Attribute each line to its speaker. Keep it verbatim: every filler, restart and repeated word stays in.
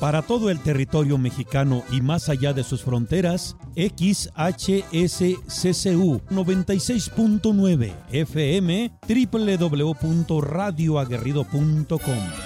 Speaker 1: Para todo el territorio mexicano y más allá de sus fronteras, X H S C C U noventa y seis punto nueve F M, doble u doble u doble u punto radio aguerrido punto com.